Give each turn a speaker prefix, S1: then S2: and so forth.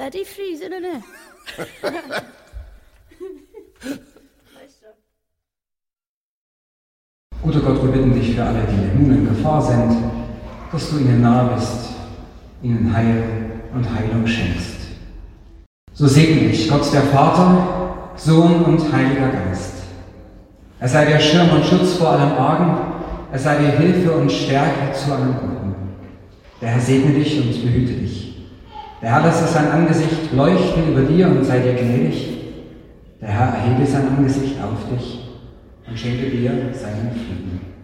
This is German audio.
S1: War die Friese, oder nicht?
S2: Guter Gott, wir bitten dich für alle, die nun in Gefahr sind, dass du ihnen nahe bist, ihnen Heil und Heilung schenkst. So segne ich Gott, der Vater, Sohn und Heiliger Geist. Er sei der Schirm und Schutz vor allem Argen, er sei dir Hilfe und Stärke zu allem Guten. Der Herr segne dich und behüte dich. Der Herr lasse sein Angesicht leuchten über dir und sei dir gnädig. Der Herr erhebe sein Angesicht auf dich und schenke dir seinen Frieden.